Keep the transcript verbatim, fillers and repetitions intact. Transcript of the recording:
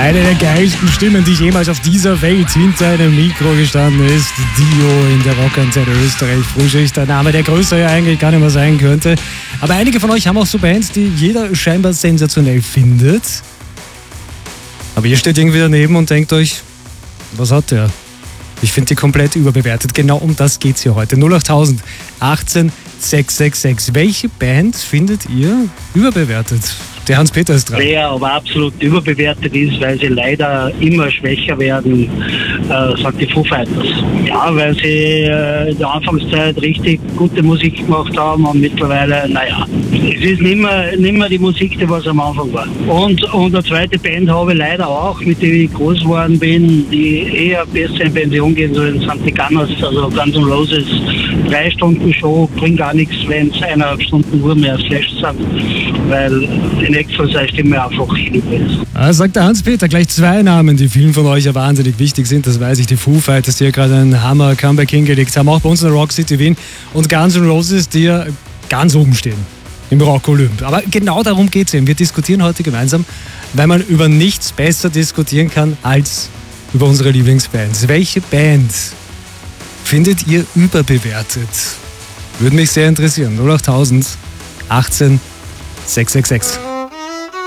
Eine der geilsten Stimmen, die jemals auf dieser Welt hinter einem Mikro gestanden ist. Dio in der Rockantenne Österreich. Frühschicht, der Name, der größer ja eigentlich gar nicht mehr sein könnte. Aber einige von euch haben auch so Bands, die jeder scheinbar sensationell findet. Aber ihr steht irgendwie daneben und denkt euch, was hat der? Ich finde die komplett überbewertet. Genau um das geht es hier heute. null acht null null achtzehn sechs sechs sechs. Welche Band findet ihr überbewertet? Der Hans-Peter ist dran. Wer aber absolut überbewertet ist, weil sie leider immer schwächer werden, äh, sagt die Foo Fighters. Ja, weil sie äh, in der Anfangszeit richtig gute Musik gemacht haben und mittlerweile, naja, es ist nicht mehr, nicht mehr die Musik, die was am Anfang war. Und, und eine zweite Band habe ich leider auch, mit der ich groß geworden bin, die eher besser in Pension gehen sollen, sind die Gunners, also Guns N' Roses. Drei Stunden Show bringt gar nichts, wenn es eineinhalb Stunden Uhr mehr Flash sind, weil in extra seine Stimme einfach hin ist. Ah, sagt der Hans-Peter, gleich zwei Namen, die vielen von euch ja wahnsinnig wichtig sind, das weiß ich. Die Foo Fighters, die ja gerade einen Hammer-Comeback hingelegt haben, auch bei uns in der Rock City Wien, und Guns N' Roses, die ja ganz oben stehen im Rock-Olymp. Aber genau darum geht es eben. Wir diskutieren heute gemeinsam, weil man über nichts besser diskutieren kann als über unsere Lieblingsbands. Welche Band findet ihr überbewertet? Würde mich sehr interessieren. null acht null null achtzehn sechs sechs sechs.